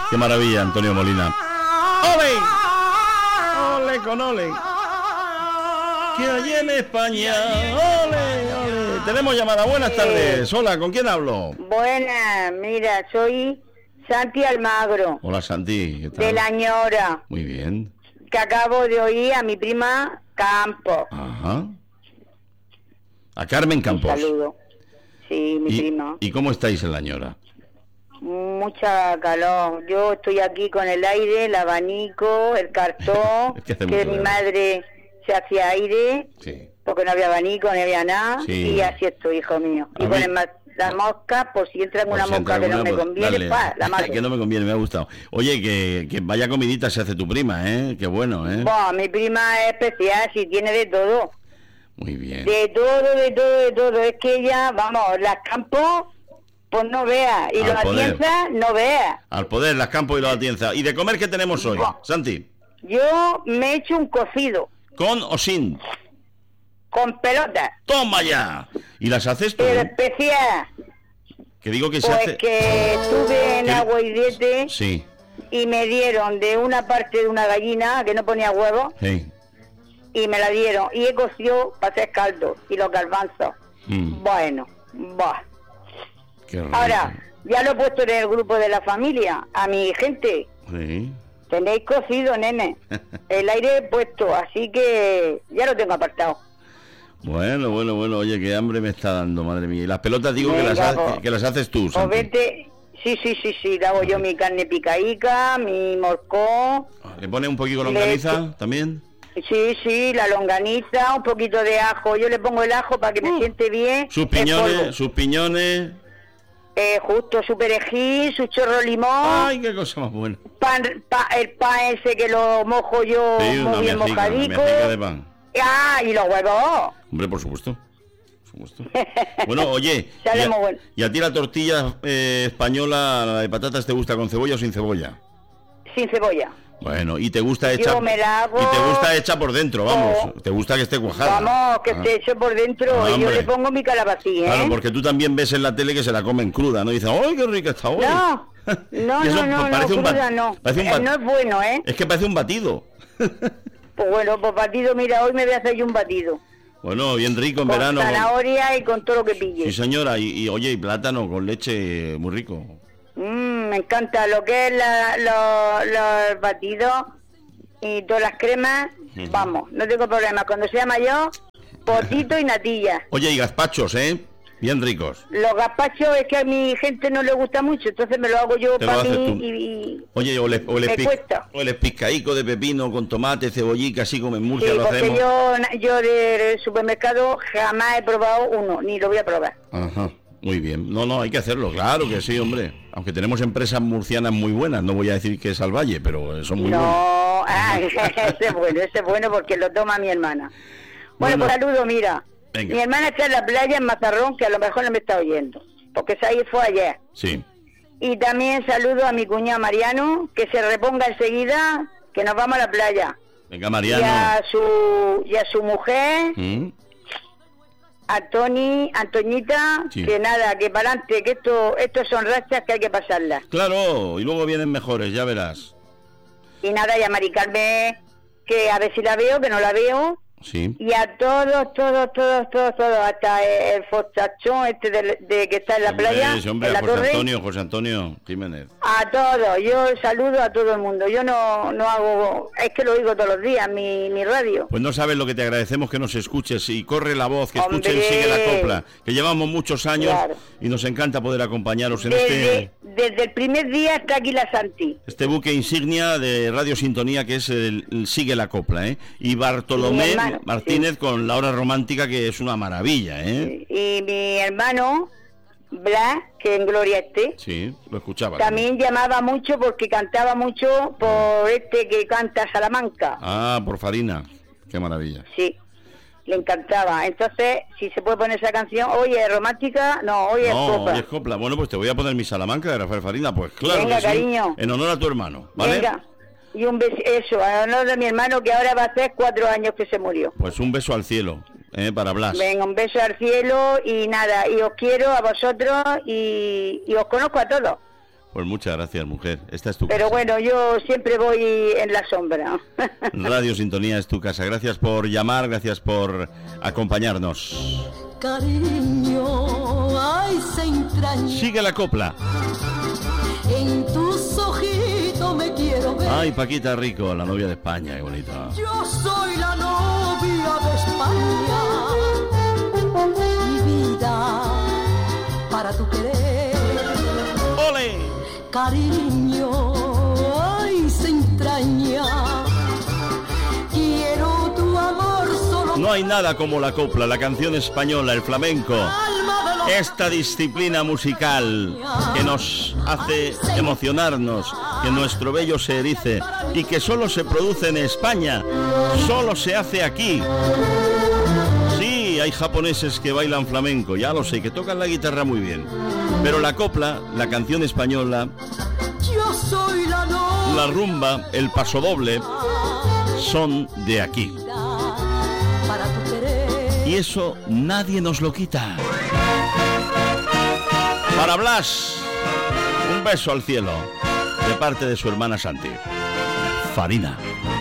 Qué maravilla, Antonio Molina. ¡Ole! ¡Ole con ole! Que hay en España. ¡Ole, ole! Tenemos llamada. Buenas tardes. Hola, ¿con quién hablo? Buenas, mira, soy Santi Almagro. Hola, Santi. ¿Qué tal? De La Ñora. Muy bien. Que acabo de oír a mi prima Campos. Ajá. A Carmen Campos. Un saludo. Sí, mi prima. ¿Y cómo estáis en La Ñora? Mucha calor. Yo estoy aquí con el aire, el abanico, el cartón, que mi madre se hacía aire, sí, porque no había abanico, no había nada, sí, y así estoy, hijo mío. Y ponen las moscas, por si entra alguna mosca que no me conviene, la mato. Que no me conviene, me ha gustado. Oye, que vaya comidita se hace tu prima, ¿eh? Qué bueno, ¿eh? Bueno, mi prima es especial, sí, tiene de todo. Muy bien. De todo. Es que ella, vamos, las Campos, pues no vea. Y los Atienza, no vea. Al poder, las Campos y los Atienza. ¿Y de comer qué tenemos hoy, Santi? Yo me he hecho un cocido. ¿Con o sin? Con pelotas. ¡Toma ya! ¿Y las haces tú? Pero especial. Que digo que pues se hace... que estuve en Agua y Diete. Sí. Y me dieron de una parte de una gallina que no ponía huevos. Sí. Y me la dieron. Y he cocido para hacer caldo. Y los garbanzos. Bueno, bah. Qué rico. Ahora, ya lo he puesto en el grupo de la familia. A mi gente. Sí. Tenéis cocido, nene. El aire he puesto. Así que ya lo tengo apartado. Bueno. Oye, qué hambre me está dando, madre mía. Y las pelotas digo que las haces tú, Santi. Vete... Sí, hago yo mi carne picaica, mi morcón. ¿Le pones un poquito de longaniza también? Sí, la longaniza, un poquito de ajo. Yo le pongo el ajo para que me siente bien. Sus piñones. Justo, su perejil, su chorro de limón. Ay, qué cosa más buena. El pan ese que lo mojo yo, sí, muy bien mojadico. De pan. Ah, y los huevos. Hombre, por supuesto. Bueno, oye, ¿y a ti la tortilla española, la de patatas, te gusta con cebolla o sin cebolla? Sin cebolla. Bueno, y te gusta hecha... Yo me la hago... Y te gusta hecha por dentro, vamos. Te gusta que esté cuajada. Vamos, que esté hecho por dentro. Y yo le pongo mi calabacín, ¿eh? Claro, porque tú también ves en la tele que se la comen cruda, ¿no? Y dices, ¡ay, qué rica está hoy! No, cruda no. No es bueno, ¿eh? Es que parece un batido. Pues bueno, pues batido, mira, hoy me voy a hacer yo un batido. Bueno, bien rico en con verano. Con zanahoria y con todo lo que pille. Sí, señora, y oye, y plátano con leche, muy rico. Me encanta lo que es los batidos y todas las cremas. Vamos, no tengo problema. Cuando sea mayor, potito y natilla. Oye, y gazpachos, ¿eh? Bien ricos. Los gazpachos es que a mi gente no le gusta mucho, entonces me lo hago yo para mí y oye, o el pizcaico de pepino con tomate, cebollica, así como en Murcia lo hacemos. Yo del supermercado jamás he probado uno, ni lo voy a probar. Ajá, muy bien. No, hay que hacerlo, claro que sí, hombre. Aunque tenemos empresas murcianas muy buenas, no voy a decir que es al Valle, pero son muy buenas. No, ese es bueno porque lo toma mi hermana. Bueno, pues saludo, mira. Venga. Mi hermana está en la playa en Mazarrón, que a lo mejor no me está oyendo, porque ahí fue ayer. Sí. Y también saludo a mi cuñado Mariano, que se reponga enseguida, que nos vamos a la playa. Venga, Mariano. Y a su mujer, a Antoñita, sí, que nada, que para adelante, que estos son rachas que hay que pasarlas. Claro, y luego vienen mejores, ya verás. Y nada, y a Mari Carmen, que a ver si la veo, que no la veo. Sí. Y a todos, hasta el fostachón de que está en la playa, sí, hombre, en la José Antonio Jiménez. A todos, yo saludo a todo el mundo. Yo no hago, es que lo oigo todos los días, mi radio. Pues no sabes lo que te agradecemos que nos escuches y corre la voz, que escuchen Sigue la Copla, que llevamos muchos años, claro, y nos encanta poder acompañaros en desde el primer día está aquí la Santi. Este buque insignia de Radio Sintonía que es el Sigue la Copla, ¿eh? Y Bartolomé Martínez, sí, con La Hora Romántica, que es una maravilla, ¿eh? Y mi hermano Blas, que en Gloria esté. Sí, lo escuchaba. También llamaba mucho porque cantaba mucho por que canta Salamanca. Ah, por Farina. Qué maravilla. Sí, le encantaba. Entonces, si se puede poner esa canción, hoy es romántica, hoy es copla. Hoy es copla. Bueno, pues te voy a poner mi Salamanca de Rafael Farina, pues claro. Venga, que sí, cariño. en honor a tu hermano, ¿vale? Venga. Y un beso, eso, en honor de mi hermano, que ahora va a hacer 4 años que se murió. Pues un beso al cielo, para Blas. Venga, un beso al cielo y nada, y os quiero a vosotros y os conozco a todos. Pues muchas gracias, mujer. Esta es tu Pero casa. bueno, yo siempre voy en la sombra. Radio Sintonía es tu casa. Gracias por llamar, gracias por acompañarnos. Cariño, ay, se entraña. Sigue la copla. En tus ojitos me quiero ver. Ay, Paquita Rico, la novia de España, qué bonita. Yo soy la novia de España. Mi vida para tu querer. ¡Ole! Cariño, ay, se entraña. Quiero tu amor solo. No hay nada como la copla, la canción española, el flamenco. Esta disciplina musical que nos hace emocionarnos, que nuestro vello se erice y que solo se produce en España, solo se hace aquí. Sí, hay japoneses que bailan flamenco, ya lo sé, que tocan la guitarra muy bien, pero la copla, la canción española, Yo soy la rumba, el pasodoble, son de aquí. para tu querer. Y eso nadie nos lo quita. Para Blas, un beso al cielo, de parte de su hermana Santi. Farina.